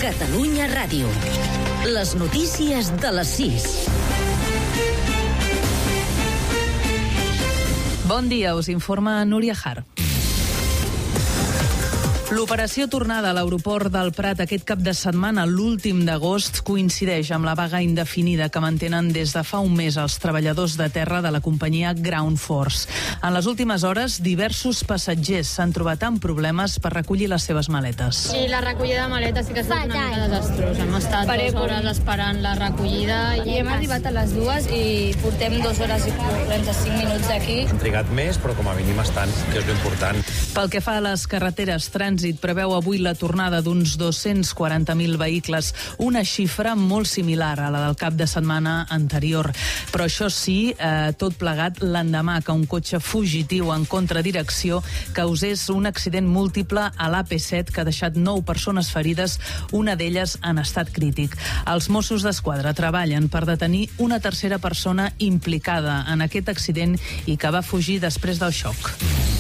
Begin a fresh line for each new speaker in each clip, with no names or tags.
Catalunya Ràdio. Les notícies de les 6.
Bon dia, us informa Núria Har. L'operació tornada a l'aeroport del Prat aquest cap de setmana, l'últim d'agost, coincideix amb la vaga indefinida que mantenen des de fa un mes els treballadors de terra de la companyia Ground Force. En les últimes hores, diversos passatgers s'han trobat amb problemes per recollir les seves maletes.
Sí, la recollida de maletes sí que ha estat una mica desastrós. Hem estat 2 hores esperant la recollida
i hem arribat a les 2 i portem 2 hores i 45 minuts d'aquí.
Hem trigat més, però com a mínim estan, que és l'important.
Pel que fa a les carreteres, Trànsit preveu avui la tornada d'uns 240.000 vehicles, una xifra molt similar a la del cap de setmana anterior. Però això sí, tot plegat l'endemà que un cotxe fugitiu en contradirecció causés un accident múltiple a l'AP7 que ha deixat 9 persones ferides, una d'elles en estat crític. Els Mossos d'Esquadra treballen per detenir una tercera persona implicada en aquest accident i que va fugir després del xoc.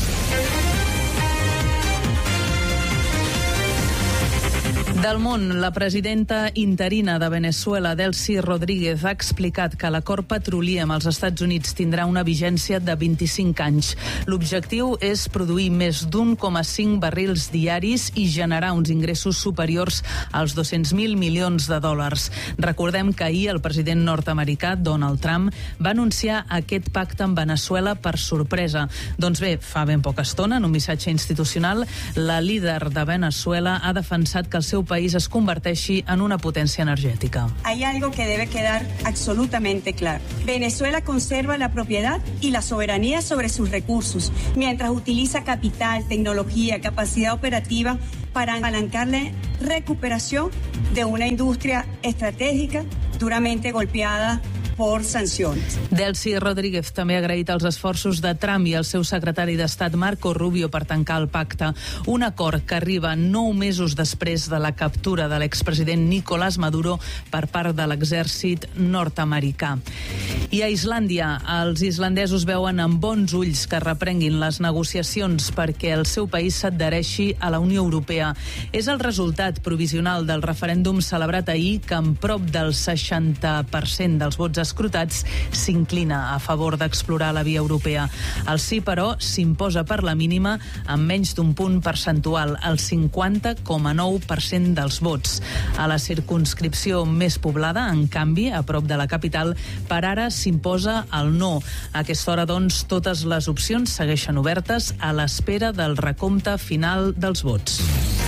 Del món, la presidenta interina de Venezuela, Delcy Rodríguez, ha explicat que l'acord petrolier amb els Estats Units tindrà una vigència de 25 anys. L'objectiu és produir més d'1,5 barrils diaris i generar uns ingressos superiors als 200.000 milions de dòlars. Recordem que ahir el president nord-americà, Donald Trump, va anunciar aquest pacte amb Venezuela per sorpresa. Doncs bé, fa ben poca estona, en un missatge institucional, la líder de Venezuela ha defensat que el seu país es converteixi en una potència energética.
Hay algo que debe quedar absolutamente claro. Venezuela conserva la propiedad y la soberanía sobre sus recursos, mientras utiliza capital, tecnología, capacidad operativa para apalancar la recuperación de una industria estratégica duramente golpeada por sanciones.
Delcy Rodríguez també ha agraït els esforços de Trump i el seu secretari d'Estat Marco Rubio per tancar el pacte. Un acord que arriba 9 mesos després de la captura de l'expresident Nicolás Maduro per part de l'exèrcit nord-americà. I a Islàndia, els islandesos veuen amb bons ulls que reprenguin les negociacions perquè el seu país s'adhereixi a la Unió Europea. És el resultat provisional del referèndum celebrat ahir que amb prop del 60% dels vots escrutats s'inclina a favor d'explorar la via europea. El sí, però, s'imposa per la mínima amb menys d'un punt percentual, el 50,9% dels vots. A la circumscripció més poblada, en canvi, a prop de la capital, per ara s'imposa el no. A aquesta hora, doncs, totes les opcions segueixen obertes a l'espera del recompte final dels vots.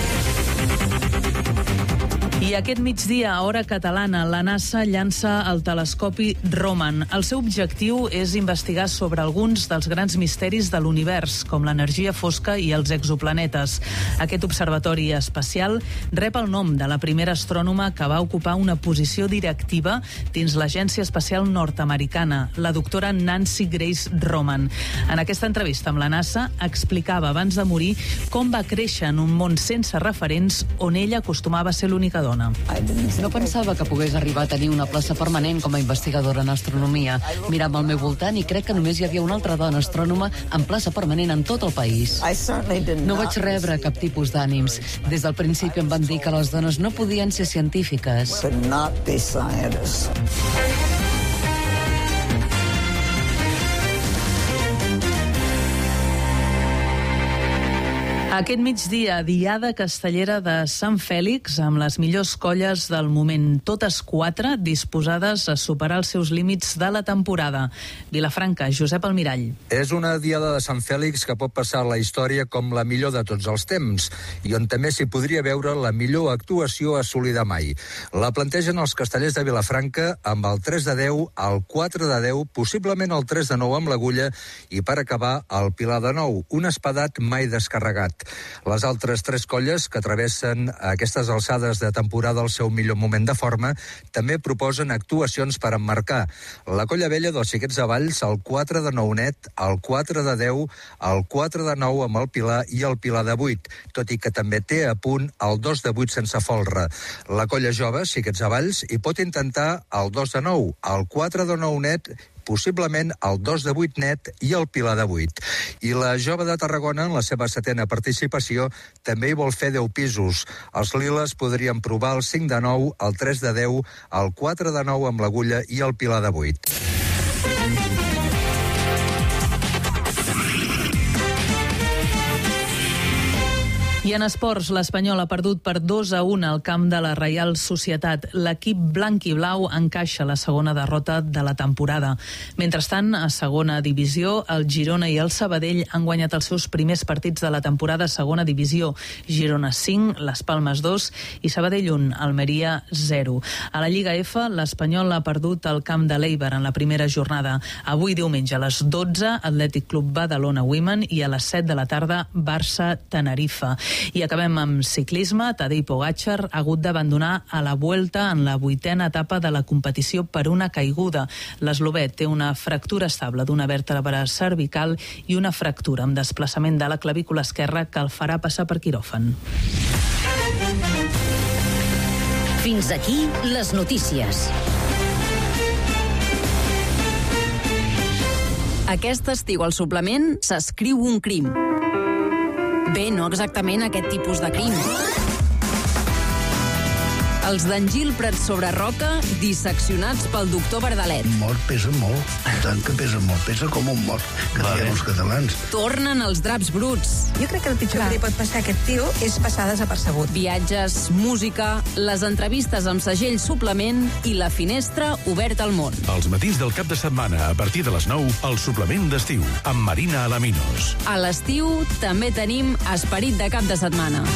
I aquest migdia, a hora catalana, la NASA llança el telescopi Roman. El seu objectiu és investigar sobre alguns dels grans misteris de l'univers, com l'energia fosca i els exoplanetes. Aquest observatori espacial rep el nom de la primera astrònoma que va ocupar una posició directiva dins l'Agència Espacial Nord-americana, la doctora Nancy Grace Roman. En aquesta entrevista amb la NASA explicava abans de morir com va créixer en un món sense referents on ella acostumava a ser l'única dona.
No pensava que pogués arribar a tenir una plaça permanent com a investigadora en astronomia. Mirava al meu voltant i crec que només hi havia una altra dona astrònoma en plaça permanent en tot el país. No vaig rebre cap tipus d'ànims. Des del principi em van dir que les dones no podien ser científiques.
Aquest migdia, Diada Castellera de Sant Fèlix, amb les millors colles del moment, totes 4 disposades a superar els seus límits de la temporada. Vilafranca, Josep Almirall.
És una Diada de Sant Fèlix que pot passar a la història com la millor de tots els temps, i on també s'hi podria veure la millor actuació assolida mai. La plantegen els castellers de Vilafranca amb el 3 de 10, el 4 de 10, possiblement el 3 de 9 amb l'agulla, i per acabar el Pilar de 9, un espadat mai descarregat. Les altres 3 colles que travessen aquestes alçades de temporada al seu millor moment de forma també proposen actuacions per emmarcar. La colla vella dels Xiquets de Valls, el 4 de 9 net, el 4 de 10, el 4 de 9 amb el Pilar i el Pilar de 8, tot i que també té a punt el 2 de 8 sense folre. La colla jove, Xiquets de Valls, hi pot intentar el 2 de 9, el 4 de 9 net possiblement el 2 de 8 net i el Pilar de 8. I la Jove de Tarragona, en la seva 7a participació, també hi vol fer 10 pisos. Els liles podrien provar el 5 de 9, el 3 de 10, el 4 de 9 amb l'Agulla i el Pilar de 8.
I en esports, l'Espanyol ha perdut per 2-1 al camp de la Reial Societat. L'equip blanc i blau encaixa la segona derrota de la temporada. Mentrestant, a segona divisió, el Girona i el Sabadell han guanyat els seus primers partits de la temporada a segona divisió. Girona 5, Les Palmes 2 i Sabadell 1, Almeria 0. A la Lliga F, l'Espanyol ha perdut el camp de l'Eibar en la primera jornada. Avui diumenge a les 12, Atlètic Club Badalona Women i a les 7 de la tarda, Barça-Tenerife. I acabem amb ciclisme. Tadej Pogačar ha hagut d'abandonar a la Vuelta en la 8a etapa de la competició per una caiguda. L'eslovè té una fractura estable d'una vèrtebra cervical i una fractura amb desplaçament de la clavícula esquerra que el farà passar per quiròfan.
Fins aquí les notícies.
Aquest estiu al suplement s'escriu un crim. Bé, no exactament aquest tipus de crim. Els d'Engil Prats sobre Roca, disseccionats pel doctor Verdalet.
Mort pesa molt, tant que pesa molt, pesa com un mort, que diem els catalans.
Tornen els draps bruts.
Jo crec que el pitjor que li pot passar a aquest tio és passar desapercebut.
Viatges, música, les entrevistes amb segell suplement i la finestra oberta al món.
Els matins del cap de setmana, a partir de les 9, el suplement d'estiu, amb Marina Alaminos.
A l'estiu també tenim esperit de cap de setmana.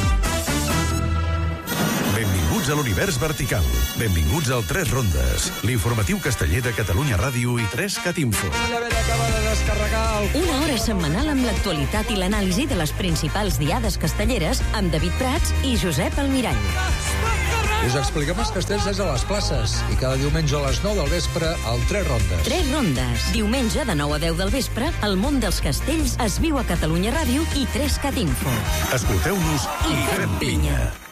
Benvinguts a l'univers vertical. Benvinguts al 3 Rondes, l'informatiu casteller de Catalunya Ràdio i 3CAT Info.
Una hora setmanal amb l'actualitat i l'anàlisi de les principals diades castelleres amb David Prats i Josep Almirall.
Us expliquem els castells des de les places i cada diumenge a les 9 del vespre al 3 Rondes.
3 Rondes. Diumenge de 9 a 10 del vespre, el món dels castells es viu a Catalunya Ràdio i 3CAT Info.
Escolteu-nos i fem pinya.